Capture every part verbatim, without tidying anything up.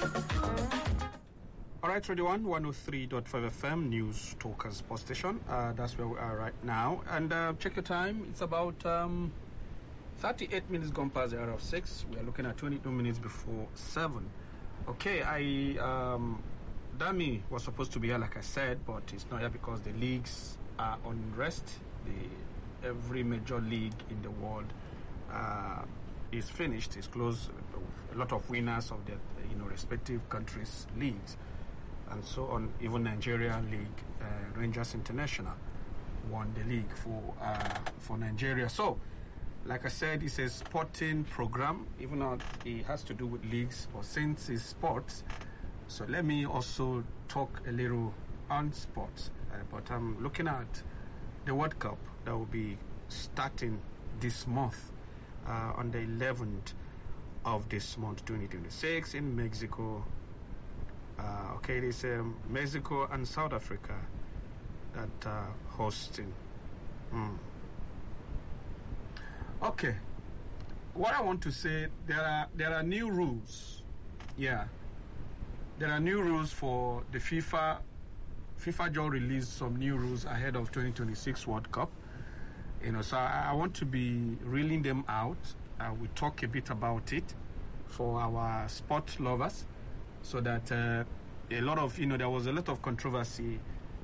All right, thirty-one, one oh three point five F M, News Talkers Sports Station. Uh, that's where we are right now. And uh, check your time. It's about um, thirty-eight minutes gone past the hour of six. We are looking at twenty-two minutes before seven. Okay, I um, Dami was supposed to be here, like I said, but it's not here because the leagues are on rest. The every major league in the world uh, is finished. It's closed. A lot of winners of their you know respective countries' leagues. And so on, even Nigeria League, uh, Rangers International won the league for uh, for Nigeria. So, like I said, it's a sporting program, even though it has to do with leagues, but since it's sports, so let me also talk a little on sports. Uh, but I'm looking at the World Cup that will be starting this month, uh, on the eleventh of this month, twenty twenty-six, in Mexico. Uh, okay, it is um, Mexico and South Africa that are hosting. Mm. Okay, what I want to say, there are there are new rules. Yeah, there are new rules for the FIFA. FIFA just released some new rules ahead of twenty twenty-six World Cup. You know, so I, I want to be reeling them out. Uh, we talk a bit about it for our sport lovers. So that uh, a lot of, you know, there was a lot of controversy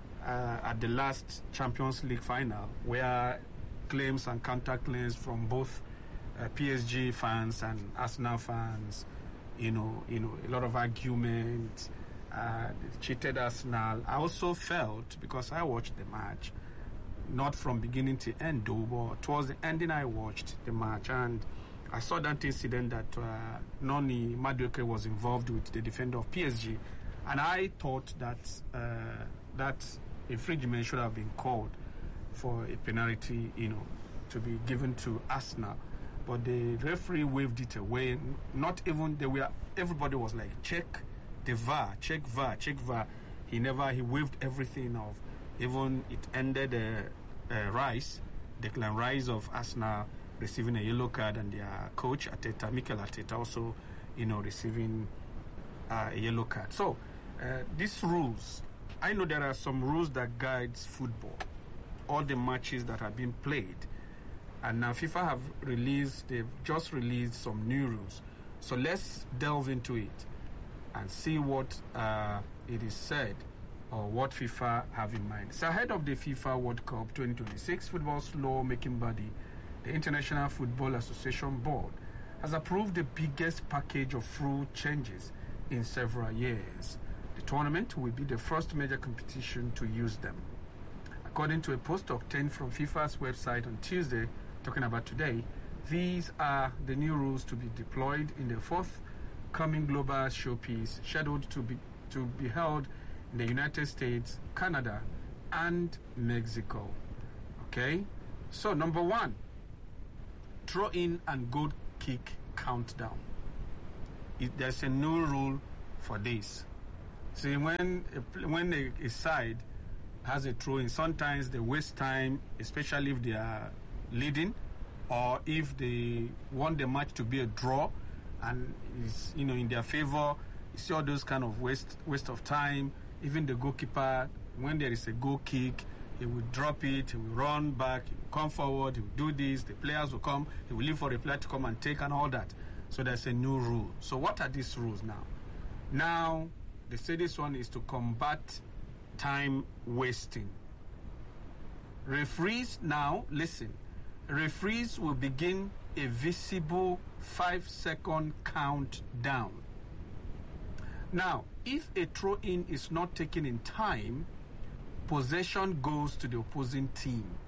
uh, at the last Champions League final where claims and counterclaims from both uh, P S G fans and Arsenal fans, you know, you know, a lot of argument, uh, cheated Arsenal. I also felt, because I watched the match, not from beginning to end though, but towards the ending I watched the match and I saw that incident that uh, Noni Madueke was involved with, the defender of P S G, and I thought that uh, that infringement should have been called for a penalty, you know, to be given to Arsenal. But the referee waved it away. Not even they were. Everybody was like, check the V A R, check V A R, check V A R. He never. He waved everything off. Even it ended uh, uh, Rice, Declan Rice of Arsenal, receiving a yellow card, and their coach Arteta, Mikel Arteta, also, you know, receiving uh, a yellow card. So uh, these rules, I know there are some rules that guides football, all the matches that have been played, and now FIFA have released, they've just released some new rules. So let's delve into it and see what uh, it is said or what FIFA have in mind. So ahead of the FIFA World Cup twenty twenty-six, football's law-making body, the International Football Association Board, has approved the biggest package of rule changes in several years. The tournament will be the first major competition to use them. According to a post obtained from FIFA's website on Tuesday, talking about today, these are the new rules to be deployed in the forthcoming global showpiece scheduled to be to be held in the United States, Canada, and Mexico. Okay, so number one, throw in and goal kick countdown. It, there's a new rule for this. See, when a, when a, a side has a throw in, sometimes they waste time, especially if they are leading, or if they want the match to be a draw and is, you know, in their favor. You see all those kind of waste waste of time. Even the goalkeeper, when there is a goal kick, he will drop it, he will run back, he will come forward, he will do this, the players will come, he will leave for a player to come and take and all that. So there's a new rule. So what are these rules now? Now, they say this one is to combat time wasting. Referees now, listen, referees will begin a visible five second countdown. Now, if a throw-in is not taken in time, possession goes to the opposing team.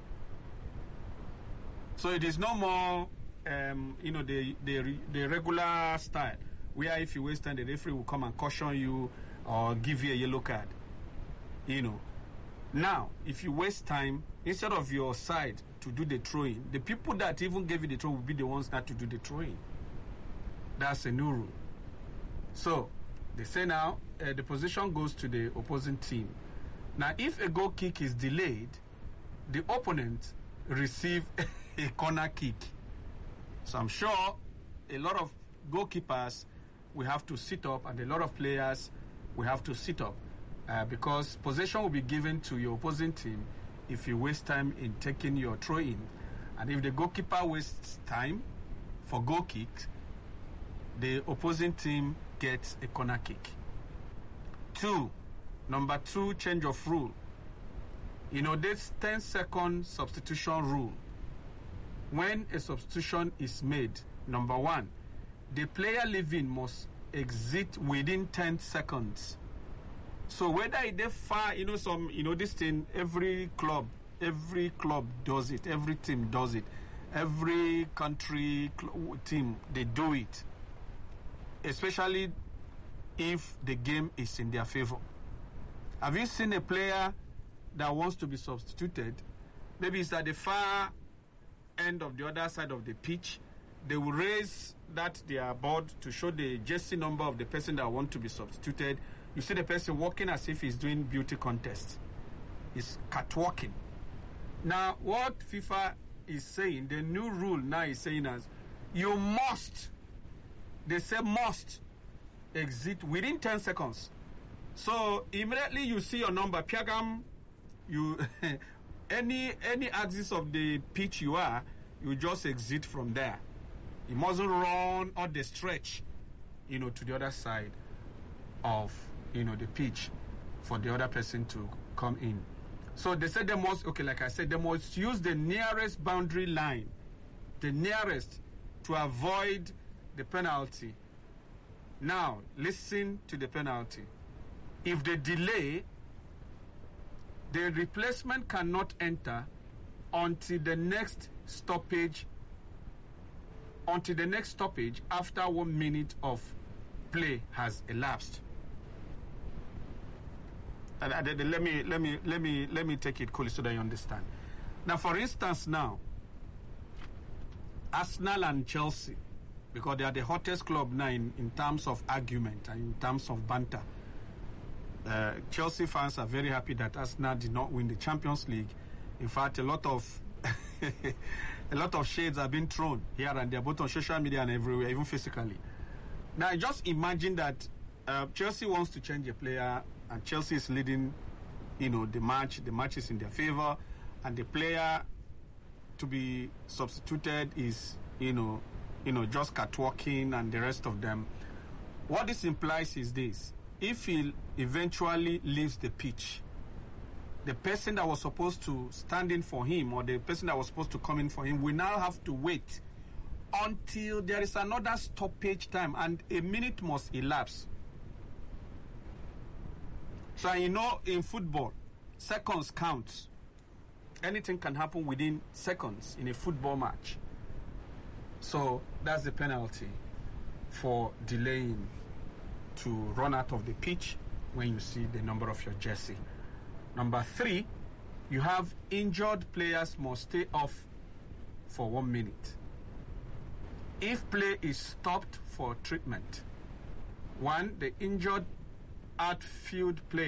So it is no more, um, you know, the, the the regular style, where if you waste time, the referee will come and caution you or give you a yellow card. You know. Now, if you waste time, instead of your side to do the throw-in, the people that even gave you the throw will be the ones that to do the throw-in. That's a new rule. So, they say now, uh, the position goes to the opposing team. Now, if a goal kick is delayed, the opponent receive a corner kick. So I'm sure a lot of goalkeepers we have to sit up, and a lot of players we have to sit up uh, because possession will be given to your opposing team if you waste time in taking your throw in. And if the goalkeeper wastes time for goal kicks, the opposing team gets a corner kick. Two, number two, change of rule. You know, this ten second substitution rule. When a substitution is made, number one, the player leaving must exit within ten seconds. So whether it's far, you know, some, you know, this thing, every club, every club does it, every team does it, every country cl- team, they do it. Especially if the game is in their favor. Have you seen a player that wants to be substituted? Maybe it's at the far end of the other side of the pitch. They will raise that their board to show the jersey number of the person that wants to be substituted. You see the person walking as if he's doing beauty contest. He's catwalking. Now, what FIFA is saying, the new rule now is saying as, you must, they say must, exit within ten seconds. So, immediately you see your number, Piagam, you, any, any axis of the pitch you are, you just exit from there. You mustn't run or the stretch, you know, to the other side of, you know, the pitch for the other person to come in. So they said they must, okay, like I said, they must use the nearest boundary line, the nearest, to avoid the penalty. Now, listen to the penalty. If they delay, the replacement cannot enter until the next stoppage until the next stoppage after one minute of play has elapsed. And, and, and let me let me let me let me take it coolly so that you understand. Now, for instance, now Arsenal and Chelsea, because they are the hottest club now in, in terms of argument and in terms of banter. Uh, Chelsea fans are very happy that Arsenal did not win the Champions League. In fact, a lot of a lot of shades have been thrown here and there, both on social media and everywhere, even physically. Now, just imagine that uh, Chelsea wants to change a player, and Chelsea is leading, you know, the match. The match is in their favor, and the player to be substituted is, you know, you know, just catwalking and the rest of them. What this implies is this: if he eventually leaves the pitch, the person that was supposed to stand in for him, or the person that was supposed to come in for him, will now have to wait until there is another stoppage time, and a minute must elapse. So, you know, in football, seconds count. Anything can happen within seconds in a football match. So that's the penalty for delaying to run out of the pitch when you see the number of your jersey. Number three, you have injured players must stay off for one minute. If play is stopped for treatment, one, the injured outfield player